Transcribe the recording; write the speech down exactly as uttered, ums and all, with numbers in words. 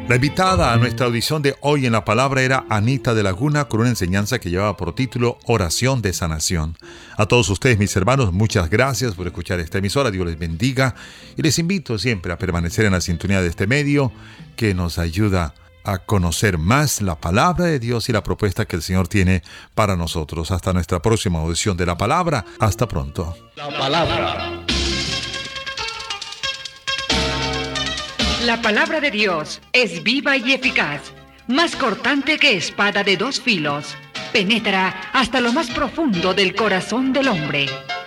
La invitada a nuestra audición de hoy en la palabra era Anita de Laguna, con una enseñanza que llevaba por título Oración de Sanación. A todos ustedes, mis hermanos, muchas gracias por escuchar esta emisora. Dios les bendiga y les invito siempre a permanecer en la sintonía de este medio que nos ayuda a conocer más la palabra de Dios y la propuesta que el Señor tiene para nosotros. Hasta nuestra próxima audición de la palabra. Hasta pronto. La palabra. La palabra de Dios es viva y eficaz, más cortante que espada de dos filos. Penetra hasta lo más profundo del corazón del hombre